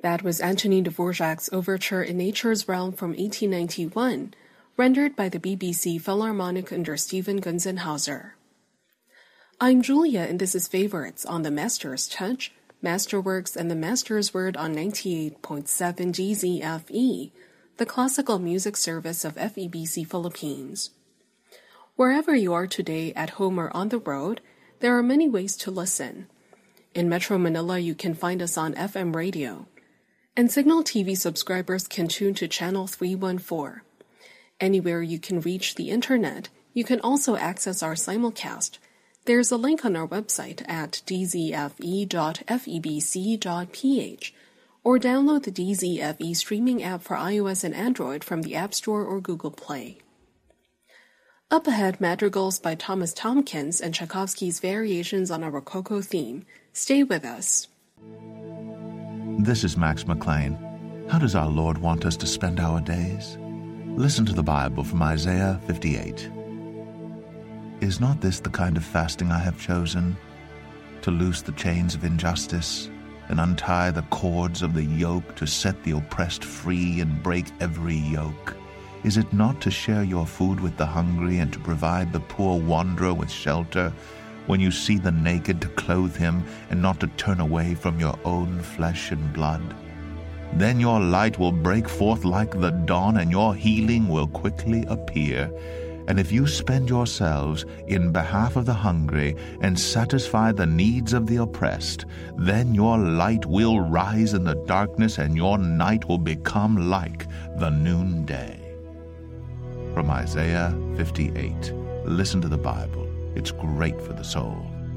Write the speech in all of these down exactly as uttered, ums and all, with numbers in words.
That was Antonin Dvorak's Overture in Nature's Realm from eighteen ninety-one, rendered by the B B C Philharmonic under Stephen Gunzenhauser. I'm Julia, and this is Favorites on the Master's Touch, Masterworks, and the Master's Word on ninety-eight point seven D Z F E, the classical music service of F E B C Philippines. Wherever you are today, at home or on the road, there are many ways to listen. In Metro Manila, you can find us on F M radio, and Signal T V subscribers can tune to Channel three one four. Anywhere you can reach the internet, you can also access our simulcast. There's a link on our website at d z f e dot f e b c dot p h, or download the D Z F E streaming app for iOS and Android from the App Store or Google Play. Up ahead, madrigals by Thomas Tomkins and Tchaikovsky's variations on a Rococo theme. Stay with us. This is Max McLean. How does our Lord want us to spend our days? Listen to the Bible from Isaiah fifty-eight. Is not this the kind of fasting I have chosen? To loose the chains of injustice and untie the cords of the yoke, to set the oppressed free and break every yoke? Is it not to share your food with the hungry and to provide the poor wanderer with shelter? When you see the naked, to clothe him, and not to turn away from your own flesh and blood? Then your light will break forth like the dawn, and your healing will quickly appear. And if you spend yourselves in behalf of the hungry and satisfy the needs of the oppressed, then your light will rise in the darkness, and your night will become like the noonday. From Isaiah fifty-eight. Listen to the Bible. It's great for the soul.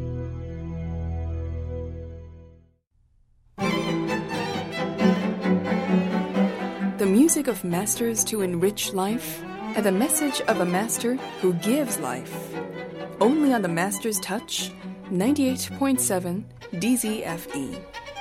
The music of masters to enrich life, and the message of a master who gives life. Only on the Master's Touch, ninety-eight point seven D Z F E.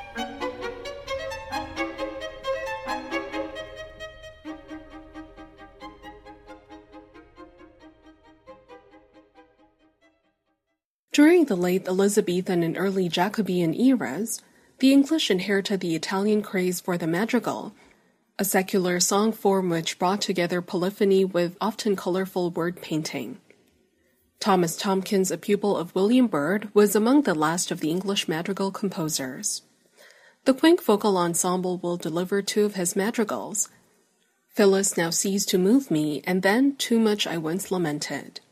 During the late Elizabethan and early Jacobean eras, the English inherited the Italian craze for the madrigal, a secular song form which brought together polyphony with often colorful word painting. Thomas Tomkins, a pupil of William Byrd, was among the last of the English madrigal composers. The Quink Vocal Ensemble will deliver two of his madrigals, Phyllis Now Cease to Move Me, and then Too Much I Once Lamented.